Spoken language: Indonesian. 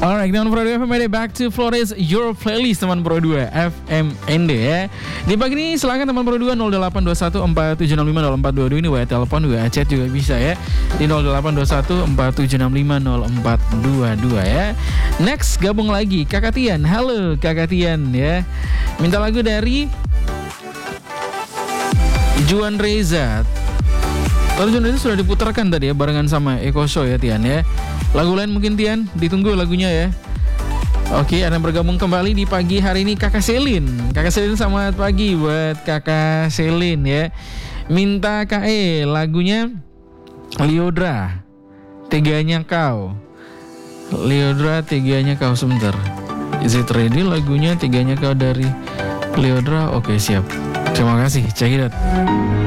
Alright, teman Pro 2 FMND, back to Flores Your Playlist teman Pro 2 FMND ya. Di pagi ini silakan teman Pro 2 082147650422 ini WA telepon, WA chat juga bisa ya. Di 082147650422 ya. Next gabung lagi Kakak Tian. Halo Kakak Tian ya. Minta lagu dari Juan Reza. Lalu Juan Reza sudah diputarkan tadi ya barengan sama Eko Show ya Tian ya. Lagu lain mungkin Tian, ditunggu lagunya ya. Oke, ada yang bergabung kembali di pagi hari ini Kakak Selin. Kakak Selin selamat pagi buat Kakak Selin ya. Minta KE lagunya Liodra, Teganya Kau. Liodra, Teganya Kau, sebentar. Is it ready lagunya Teganya Kau dari Liodra? Oke, siap. Terima kasih, check it out.